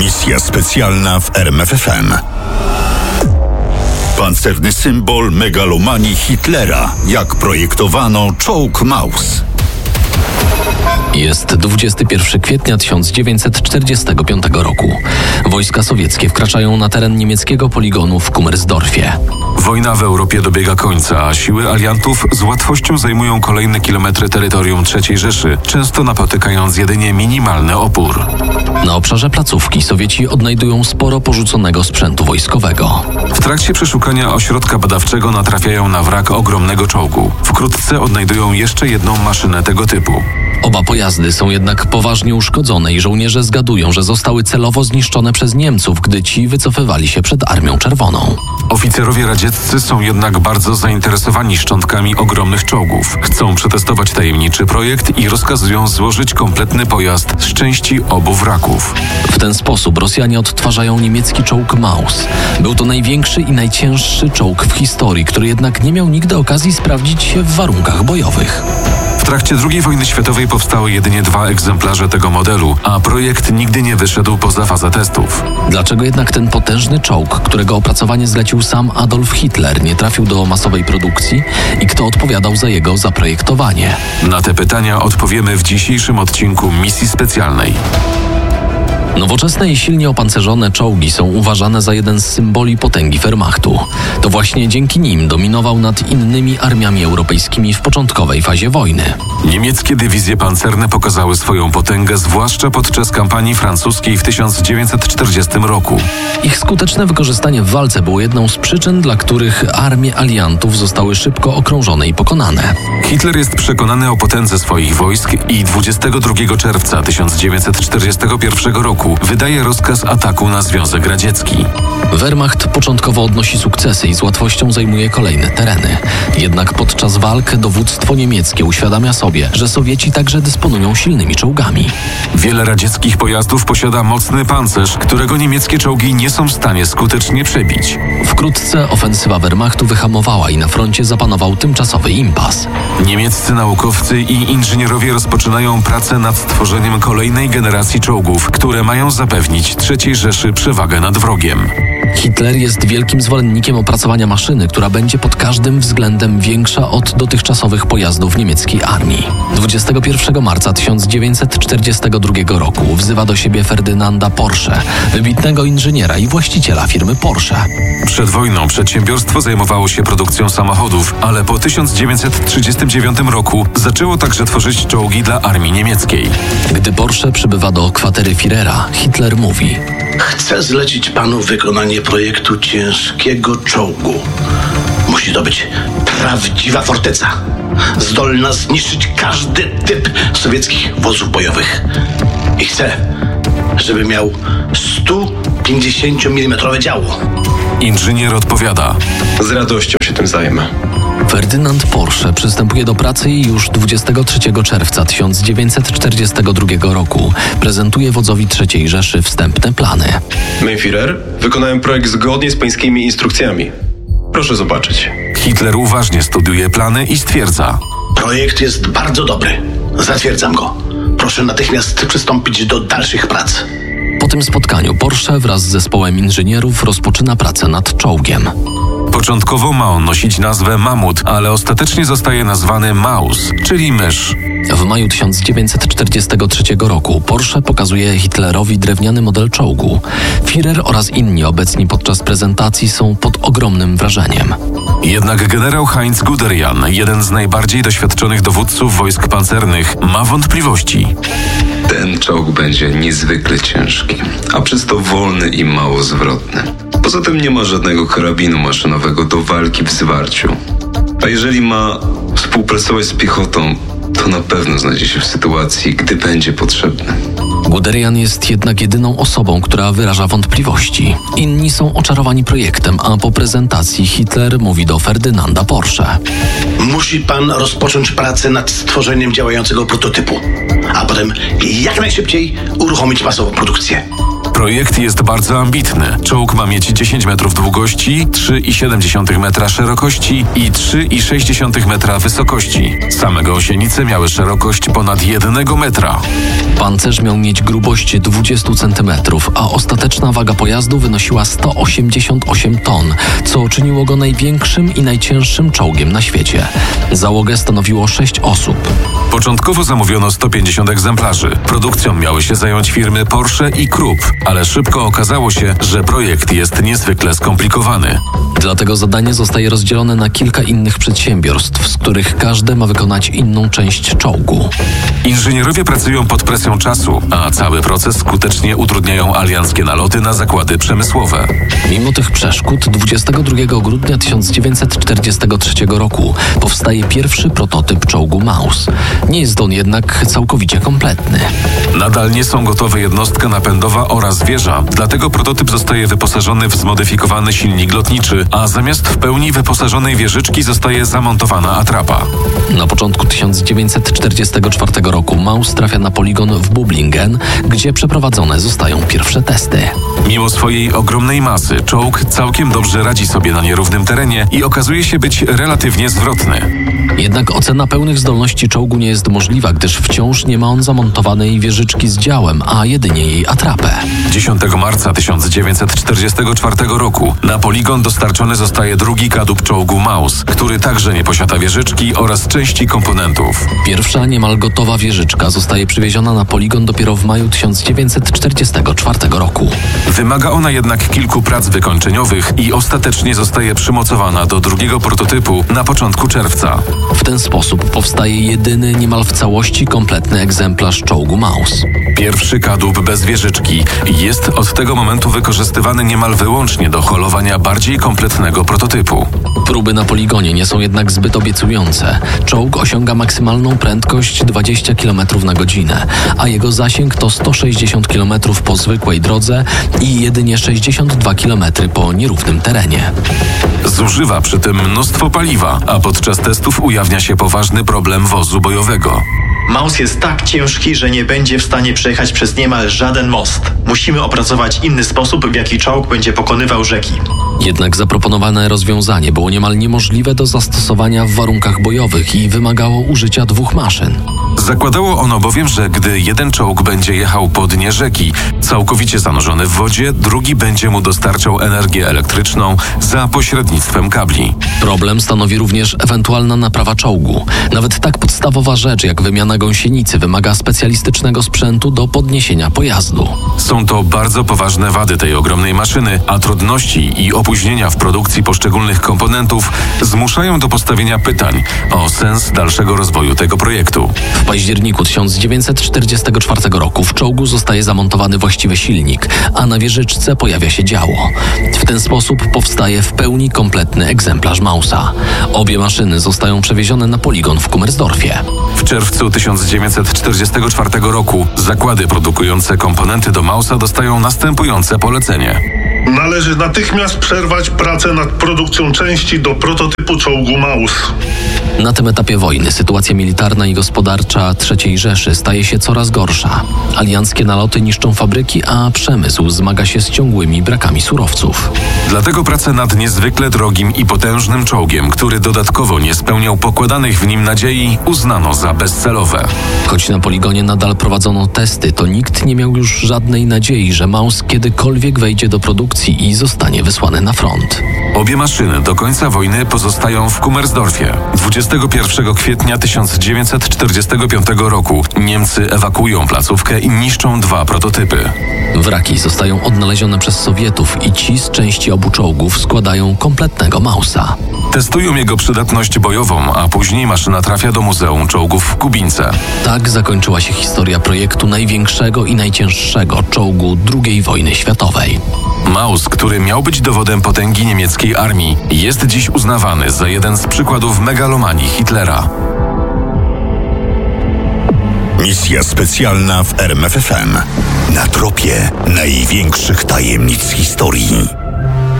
Misja specjalna w RMFFM. Pancerny symbol megalomanii Hitlera. Jak projektowano czołg Maus. Jest 21 kwietnia 1945 roku. Wojska sowieckie wkraczają na teren niemieckiego poligonu w Kummersdorfie. Wojna w Europie dobiega końca, a siły aliantów z łatwością zajmują kolejne kilometry terytorium III Rzeszy, często napotykając jedynie minimalny opór. Na obszarze placówki Sowieci odnajdują sporo porzuconego sprzętu wojskowego. W trakcie przeszukania ośrodka badawczego natrafiają na wrak ogromnego czołgu. Wkrótce odnajdują jeszcze jedną maszynę tego typu. Oba pojazdy są jednak poważnie uszkodzone i żołnierze zgadują, że zostały celowo zniszczone przez Niemców, gdy ci wycofywali się przed Armią Czerwoną. Oficerowie radzieccy są jednak bardzo zainteresowani szczątkami ogromnych czołgów. Chcą przetestować tajemniczy projekt i rozkazują złożyć kompletny pojazd z części obu wraków. W ten sposób Rosjanie odtwarzają niemiecki czołg Maus. Był to największy i najcięższy czołg w historii, który jednak nie miał nigdy okazji sprawdzić się w warunkach bojowych. W trakcie II wojny światowej powstały jedynie 2 egzemplarze tego modelu, a projekt nigdy nie wyszedł poza fazę testów. Dlaczego jednak ten potężny czołg, którego opracowanie zlecił sam Adolf Hitler, nie trafił do masowej produkcji i kto odpowiadał za jego zaprojektowanie? Na te pytania odpowiemy w dzisiejszym odcinku Misji Specjalnej. Nowoczesne i silnie opancerzone czołgi są uważane za jeden z symboli potęgi Wehrmachtu. To właśnie dzięki nim dominował nad innymi armiami europejskimi w początkowej fazie wojny. Niemieckie dywizje pancerne pokazały swoją potęgę, zwłaszcza podczas kampanii francuskiej w 1940 roku. Ich skuteczne wykorzystanie w walce było jedną z przyczyn, dla których armie aliantów zostały szybko okrążone i pokonane. Hitler jest przekonany o potędze swoich wojsk i 22 czerwca 1941 roku wydaje rozkaz ataku na Związek Radziecki. Wehrmacht początkowo odnosi sukcesy i z łatwością zajmuje kolejne tereny. Jednak podczas walk dowództwo niemieckie uświadamia sobie, że Sowieci także dysponują silnymi czołgami. Wiele radzieckich pojazdów posiada mocny pancerz, którego niemieckie czołgi nie są w stanie skutecznie przebić. Wkrótce ofensywa Wehrmachtu wyhamowała i na froncie zapanował tymczasowy impas. Niemieccy naukowcy i inżynierowie rozpoczynają pracę nad stworzeniem kolejnej generacji czołgów, które mają zapewnić III Rzeszy przewagę nad wrogiem. Hitler jest wielkim zwolennikiem opracowania maszyny, która będzie pod każdym względem większa od dotychczasowych pojazdów niemieckiej armii. 21 marca 1942 roku wzywa do siebie Ferdynanda Porsche, wybitnego inżyniera i właściciela firmy Porsche. Przed wojną przedsiębiorstwo zajmowało się produkcją samochodów, ale po 1939 roku zaczęło także tworzyć czołgi dla armii niemieckiej. Gdy Porsche przybywa do kwatery Führera, Hitler mówi: Chcę zlecić panu wykonanie projektu ciężkiego czołgu. Musi to być prawdziwa forteca, zdolna zniszczyć każdy typ sowieckich wozów bojowych. I chcę, żeby miał 150 mm działo. Inżynier odpowiada: z radością się tym zajmę. Ferdynand Porsche przystępuje do pracy i już 23 czerwca 1942 roku prezentuje wodzowi III Rzeszy wstępne plany. Mein Führer, wykonałem projekt zgodnie z pańskimi instrukcjami. Proszę zobaczyć. Hitler uważnie studiuje plany i stwierdza: Projekt jest bardzo dobry. Zatwierdzam go. Proszę natychmiast przystąpić do dalszych prac. Po tym spotkaniu Porsche wraz z zespołem inżynierów rozpoczyna pracę nad czołgiem. Początkowo ma on nosić nazwę Mamut, ale ostatecznie zostaje nazwany Maus, czyli mysz. W maju 1943 roku Porsche pokazuje Hitlerowi drewniany model czołgu. Führer oraz inni obecni podczas prezentacji są pod ogromnym wrażeniem. Jednak generał Heinz Guderian, jeden z najbardziej doświadczonych dowódców wojsk pancernych, ma wątpliwości. Ten czołg będzie niezwykle ciężki, a przez to wolny i mało zwrotny. Poza tym nie ma żadnego karabinu maszynowego do walki w zwarciu. A jeżeli ma współpracować z piechotą, to na pewno znajdzie się w sytuacji, gdy będzie potrzebny. Guderian jest jednak jedyną osobą, która wyraża wątpliwości. Inni są oczarowani projektem, a po prezentacji Hitler mówi do Ferdynanda Porsche: Musi pan rozpocząć pracę nad stworzeniem działającego prototypu, a potem jak najszybciej uruchomić masową produkcję. Projekt jest bardzo ambitny. Czołg ma mieć 10 metrów długości, 3,7 metra szerokości i 3,6 metra wysokości. Same gąsienice miały szerokość ponad 1 metra. Pancerz miał mieć grubość 20 cm, a ostateczna waga pojazdu wynosiła 188 ton, co czyniło go największym i najcięższym czołgiem na świecie. Załogę stanowiło 6 osób. Początkowo zamówiono 150 egzemplarzy. Produkcją miały się zająć firmy Porsche i Krupp, ale szybko okazało się, że projekt jest niezwykle skomplikowany. Dlatego zadanie zostaje rozdzielone na kilka innych przedsiębiorstw, z których każde ma wykonać inną część czołgu. Inżynierowie pracują pod presją czasu, a cały proces skutecznie utrudniają alianckie naloty na zakłady przemysłowe. Mimo tych przeszkód 22 grudnia 1943 roku powstaje pierwszy prototyp czołgu Maus. Nie jest on jednak całkowicie kompletny. Nadal nie są gotowe jednostka napędowa oraz wieża, dlatego prototyp zostaje wyposażony w zmodyfikowany silnik lotniczy, a zamiast w pełni wyposażonej wieżyczki zostaje zamontowana atrapa. Na początku 1944 roku Maus trafia na poligon w Böblingen, gdzie przeprowadzone zostają pierwsze testy. Mimo swojej ogromnej masy, czołg całkiem dobrze radzi sobie na nierównym terenie i okazuje się być relatywnie zwrotny. Jednak ocena pełnych zdolności czołgu nie jest możliwa, gdyż wciąż nie ma on zamontowanej wieżyczki z działem, a jedynie jej atrapę. 10 marca 1944 roku na poligon dostarczony zostaje drugi kadłub czołgu Maus, który także nie posiada wieżyczki oraz części komponentów. Pierwsza niemal gotowa wieżyczka zostaje przywieziona na poligon dopiero w maju 1944 roku. Wymaga ona jednak kilku prac wykończeniowych i ostatecznie zostaje przymocowana do drugiego prototypu na początku czerwca. W ten sposób powstaje jedyny niemal w całości kompletny egzemplarz czołgu Maus. Pierwszy kadłub bez wieżyczki jest od tego momentu wykorzystywany niemal wyłącznie do holowania bardziej kompletnego prototypu. Próby na poligonie nie są jednak zbyt obiecujące. Czołg osiąga maksymalną prędkość 20 km na godzinę, a jego zasięg to 160 km po zwykłej drodze i jedynie 62 km po nierównym terenie. Zużywa przy tym mnóstwo paliwa, a podczas testów ujawnia się poważny problem wozu bojowego. Maus jest tak ciężki, że nie będzie w stanie przejechać przez niemal żaden most. Musimy opracować inny sposób, w jaki czołg będzie pokonywał rzeki. Jednak zaproponowane rozwiązanie było niemal niemożliwe do zastosowania w warunkach bojowych i wymagało użycia 2 maszyn. Zakładało ono bowiem, że gdy jeden czołg będzie jechał po dnie rzeki, całkowicie zanurzony w wodzie, drugi będzie mu dostarczał energię elektryczną za pośrednictwem kabli. Problem stanowi również ewentualna naprawa czołgu. Nawet tak podstawowa rzecz jak wymiana gąsienicy wymaga specjalistycznego sprzętu do podniesienia pojazdu. Są to bardzo poważne wady tej ogromnej maszyny, a trudności i opóźnienia w produkcji poszczególnych komponentów zmuszają do postawienia pytań o sens dalszego rozwoju tego projektu. W październiku 1944 roku w czołgu zostaje zamontowany właściwy silnik, a na wieżyczce pojawia się działo. W ten sposób powstaje w pełni kompletny egzemplarz Mausa. Obie maszyny zostają przewiezione na poligon w Kummersdorfie. W czerwcu 1944 roku zakłady produkujące komponenty do Mausa dostają następujące polecenie. Należy natychmiast przerwać pracę nad produkcją części do prototypu czołgu Maus. Na tym etapie wojny sytuacja militarna i gospodarcza III Rzeszy staje się coraz gorsza. Alianckie naloty niszczą fabryki, a przemysł zmaga się z ciągłymi brakami surowców. Dlatego pracę nad niezwykle drogim i potężnym czołgiem, który dodatkowo nie spełniał pokładanych w nim nadziei, uznano za bezcelowe. Choć na poligonie nadal prowadzono testy, to nikt nie miał już żadnej nadziei, że Maus kiedykolwiek wejdzie do produkcji i zostanie wysłany na front. Obie maszyny do końca wojny pozostają w Kummersdorfie. 21 kwietnia 1945 roku Niemcy ewakuują placówkę i niszczą 2 prototypy. Wraki zostają odnalezione przez Sowietów i ci z części obu czołgów składają kompletnego Mausa. Testują jego przydatność bojową, a później maszyna trafia do Muzeum Czołgów w Kubince. Tak zakończyła się historia projektu największego i najcięższego czołgu II wojny światowej. Maus, który miał być dowodem potęgi niemieckiej armii, jest dziś uznawany za jeden z przykładów megalomanii Hitlera. Misja specjalna w RMFFM. Na tropie największych tajemnic historii.